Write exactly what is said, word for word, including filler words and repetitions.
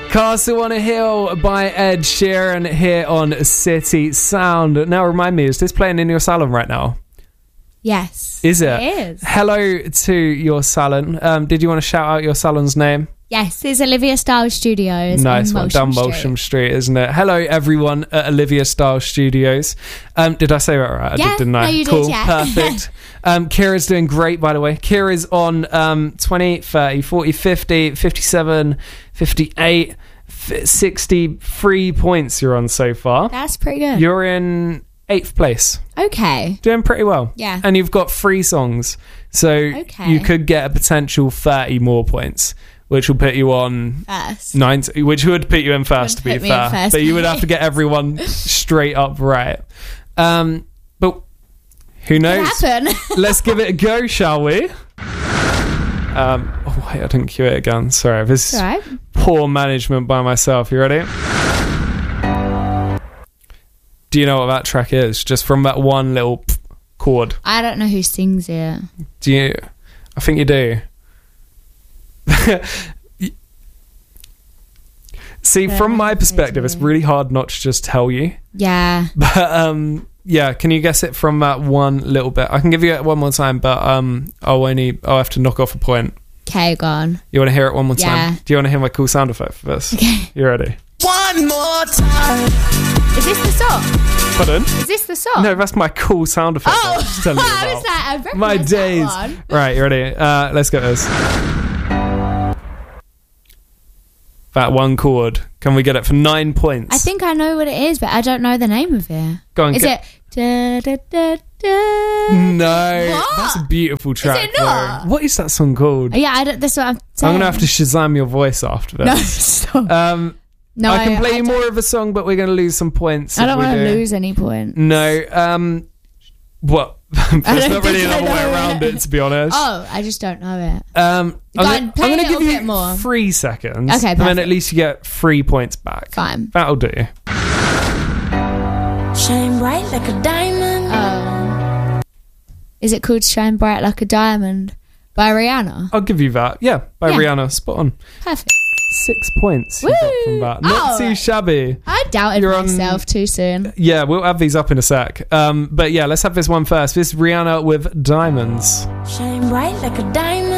Castle on a Hill by Ed Sheeran here on City Sound. Now remind me, is this playing in your salon right now? Yes. Is it? It is. Hello to your salon. Um, did you want to shout out your salon's name? Yes, it's Olivia Style Studios. Nice one, down Molsham Street, isn't it? Hello, everyone at Olivia Style Studios. Um, did I say that right? I yeah, did, didn't I? No, you cool, did, yeah. Perfect. um, Kira's doing great, by the way. Kira's on um, twenty, thirty, forty, fifty, fifty-seven, fifty-eight, sixty-three points you're on so far. That's pretty good. You're in eighth place. Okay. Doing pretty well. Yeah. And you've got three songs. So okay. you could get a potential thirty more points, which will put you on first. ninety, which would put you in first, to be fair. First, but you would have to get everyone straight up right. Um, but who knows? Let's give it a go, shall we? Um, oh, wait, I didn't cue it again. Sorry. This is right. poor management by myself. You ready? Do you know what that track is? Just from that one little chord. I don't know who sings it. Do you? I think you do. See, yeah, from my perspective, it's really hard not to just tell you. Yeah. But um, yeah, can you guess it from that one little bit? I can give you it one more time, but um, I'll only I'll have to knock off a point. Okay, go on. You want to hear it one more yeah. time? Do you want to hear my cool sound effect for this? Okay. You ready? One more time. Is this the song? Pardon? Is this the song? No, that's my cool sound effect. Oh, I was just telling you I about. was like, I recognize my days. That one. Right, you ready? Uh, let's get this. That one chord. Can we get it for nine points? I think I know what it is, but I don't know the name of it. Go on. Is get- it? Da, da, da, da. No, What? that's a beautiful track. Is it not? Though. What is that song called? Yeah, I don't, that's what I'm saying. I'm gonna have to Shazam your voice after this. No, stop. Um, no, I can play I you more of a song, but we're gonna lose some points. I don't want to lose any points. No. Um, what? There's not really think I another way know around it. it, to be honest. Oh, I just don't know it. Um, Go I'm on, gonna, play I'm a gonna give little you bit more. three seconds. Okay, and then perfect. at least you get three points back. Fine. That'll do. Shine bright like a diamond. Oh. Is it called Shine Bright Like a Diamond by Rihanna? I'll give you that. Yeah, by Yeah. Rihanna. Spot on. Perfect. Six points you got from that. Not Oh. too shabby. I doubted You're on- myself too soon. Yeah, we'll have these up in a sec. Um, but yeah, let's have this one first. This is Rihanna with Diamonds. Shine bright like a diamond.